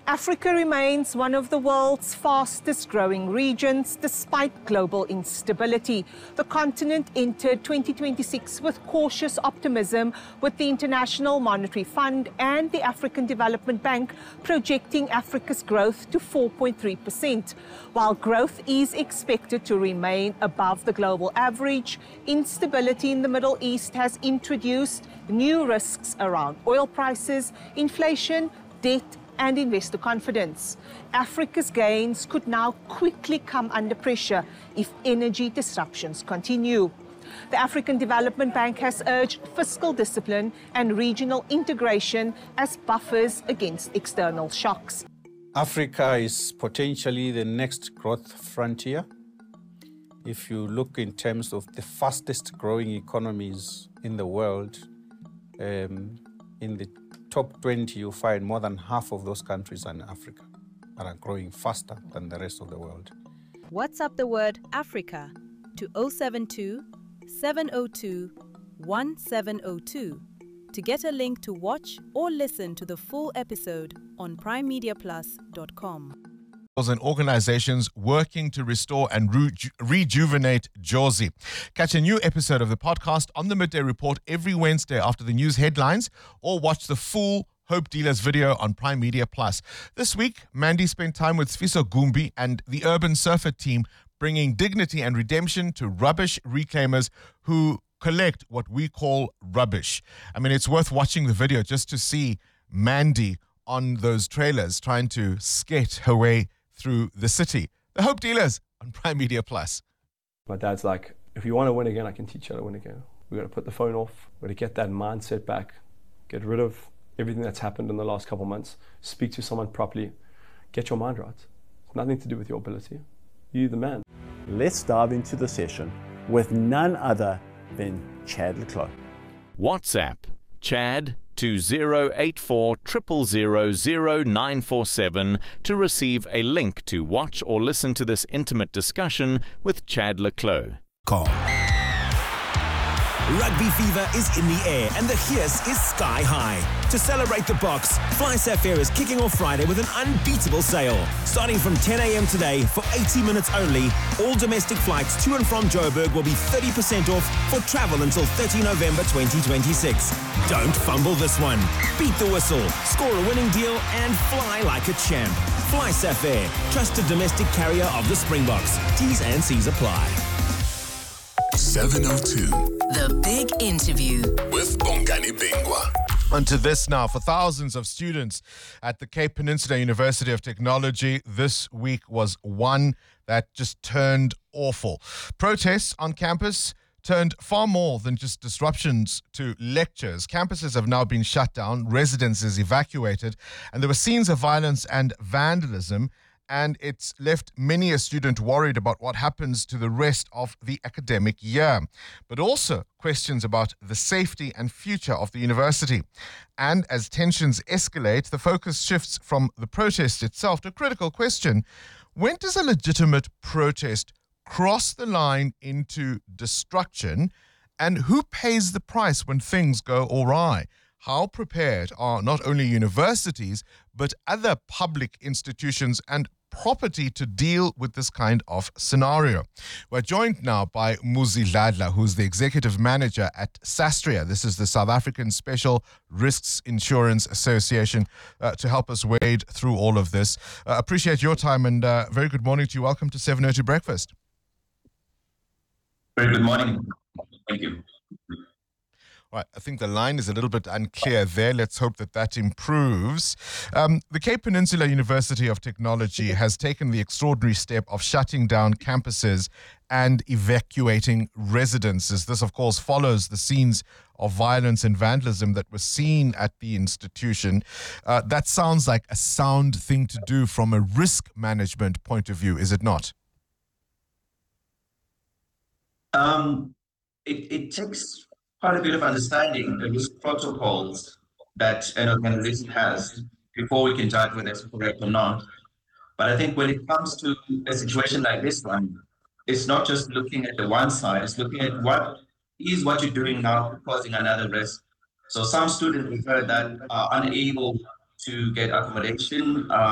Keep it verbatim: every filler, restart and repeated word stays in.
Africa remains one of the world's fastest growing regions despite global instability. The continent entered twenty twenty-six with cautious optimism, with the International Monetary Fund and the African Development Bank projecting Africa's growth to four point three percent. While growth is expected to remain above the global average, instability in the Middle East has introduced new risks around oil prices, inflation, debt, and investor confidence. Africa's gains could now quickly come under pressure if energy disruptions continue. The African Development Bank has urged fiscal discipline and regional integration as buffers against external shocks. Africa is potentially the next growth frontier. If you look in terms of the fastest growing economies in the world, um, in the top twenty, you find more than half of those countries are in Africa and are growing faster than the rest of the world. WhatsApp the word Africa to zero seven two, seven zero two, one seven zero two to get a link to watch or listen to the full episode on prime media plus dot com. And organizations working to restore and reju- rejuvenate Jozi. Catch a new episode of the podcast on the Midday Report every Wednesday after the news headlines, or watch the full Hope Dealers video on Prime Media Plus. This week, Mandy spent time with Sfiso Gumbi and the Urban Surfer team, bringing dignity and redemption to rubbish reclaimers who collect what we call rubbish. I mean, it's worth watching the video just to see Mandy on those trailers trying to skate her way through the city. The Hope Dealers on Prime Media Plus. My dad's like, if you want to win again, I can teach you how to win again. We've got to put the phone off. We've got to get that mindset back. Get rid of everything that's happened in the last couple of months. Speak to someone properly. Get your mind right. It's nothing to do with your ability. You're the man. Let's dive into the session with none other than Chad le Clos. WhatsApp Chad to zero eight four zero zero zero zero nine four seven to receive a link to watch or listen to this intimate discussion with Chad le Clos. Call. Rugby fever is in the air and the hiss is sky high. To celebrate the Boks, Fly Safair is kicking off Friday with an unbeatable sale. Starting from ten a.m. today for eighty minutes only, all domestic flights to and from Joburg will be thirty percent off for travel until thirtieth of November twenty twenty-six. Don't fumble this one. Beat the whistle, score a winning deal and fly like a champ. Fly Safair, trusted domestic carrier of the Springboks. T's and C's apply. seven oh two. The Big Interview with Bongani Bingwa. Onto this now. For thousands of students at the Cape Peninsula University of Technology, this week was one that just turned awful. Protests on campus turned far more than just disruptions to lectures. Campuses have now been shut down, residences evacuated, and there were scenes of violence and vandalism. And it's left many a student worried about what happens to the rest of the academic year, but also questions about the safety and future of the university. And as tensions escalate, the focus shifts from the protest itself to a critical question: when does a legitimate protest cross the line into destruction, and who pays the price when things go awry? How prepared are not only universities, but other public institutions and property to deal with this kind of scenario? We're joined now by Muzi Dladla, who's the executive manager at SASTRIA. This is the South African Special Risks Insurance Association, uh, to help us wade through all of this. Uh, appreciate your time and uh, very good morning to you. Welcome to seven oh two Breakfast. Very good morning. Thank you. Right, I think the line is a little bit unclear there. Let's hope that that improves. Um, the Cape Peninsula University of Technology has taken the extraordinary step of shutting down campuses and evacuating residences. This, of course, follows the scenes of violence and vandalism that were seen at the institution. Uh, that sounds like a sound thing to do from a risk management point of view, is it not? Um, it, it takes quite a bit of understanding the risk protocols that an organization has before we can judge whether it's correct or not. But I think when it comes to a situation like this one, it's not just looking at the one side, it's looking at what is what you're doing now causing another risk. So some students we've heard that are unable to get accommodation, uh,